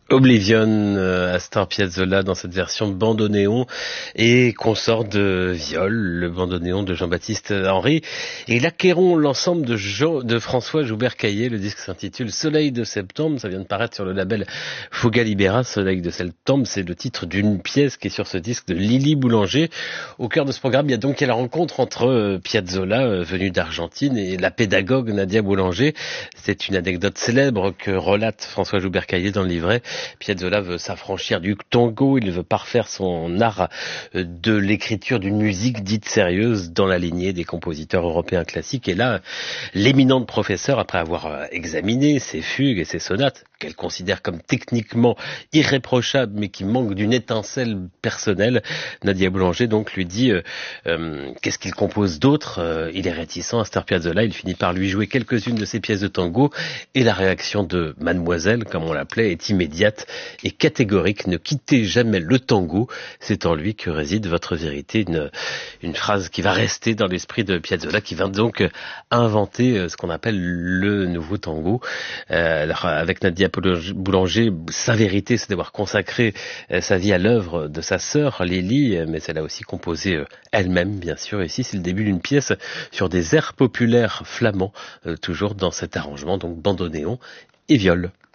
Oblivion, Astor Piazzolla dans cette version bandoneon et consort de viol, le bandoneon de Jean-Baptiste Henry. Et l'Acquéron, l'ensemble de François Joubert-Caillé. Le disque s'intitule Soleil de septembre, ça vient de paraître sur le label Fuga Libera. Soleil de septembre, c'est le titre d'une pièce qui est sur ce disque de Lily Boulanger. Au cœur de ce programme, il y a donc la rencontre entre Piazzolla, venu d'Argentine, et la pédagogue Nadia Boulanger. C'est une anecdote célèbre que relate François Joubert-Caillé dans le livret. Piazzolla veut s'affranchir du tango, il veut parfaire son art de l'écriture d'une musique dite sérieuse dans la lignée des compositeurs européens classiques. Et là, l'éminente professeure, après avoir examiné ses fugues et ses sonates, qu'elle considère comme techniquement irréprochables, mais qui manquent d'une étincelle personnelle, Nadia Boulanger donc lui dit qu'est-ce qu'il compose d'autre. Il est réticent, Astor Piazzolla, il finit par lui jouer quelques-unes de ses pièces de tango, et la réaction de Mademoiselle, comme on l'appelait, est immédiate et catégorique. Ne quittez jamais le tango, c'est en lui que réside votre vérité. Une phrase qui va rester dans l'esprit de Piazzolla, qui va donc inventer ce qu'on appelle le nouveau tango. Alors, avec Nadia Boulanger, sa vérité, c'est d'avoir consacré sa vie à l'œuvre de sa sœur Lily, mais elle a aussi composé elle-même, bien sûr. Ici, c'est le début d'une pièce sur des airs populaires flamands, toujours dans cet arrangement, donc bandoneon et viol.